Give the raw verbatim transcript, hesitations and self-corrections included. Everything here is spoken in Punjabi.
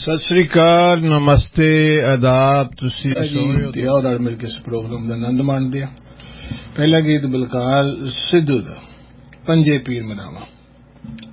ਸਤਿ ਸ੍ਰੀ ਅਕਾਲ, ਨਮਸਤੇ, ਆਦਾਬ। ਤੁਸੀਂ ਤੇ ਆਓ ਨਾਲ ਮਿਲ ਕੇ ਇਸ ਪ੍ਰੋਗਰਾਮ ਦਾ ਆਨੰਦ ਮਾਣਦੇ ਹਾਂ। ਪਹਿਲਾ ਗੀਤ ਬਲਕਾਰ ਸਿੱਧੂ ਦਾ, ਪੰਜੇ ਪੀਰ ਮਨਾਵਾਂ।